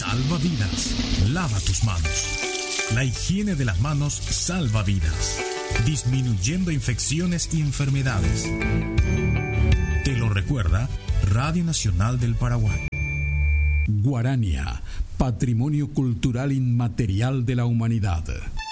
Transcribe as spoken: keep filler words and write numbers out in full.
salva vidas. Lava tus manos. La higiene de las manos salva vidas, disminuyendo infecciones y enfermedades. Te lo recuerda Radio Nacional del Paraguay. Guarania, Patrimonio Cultural Inmaterial de la Humanidad.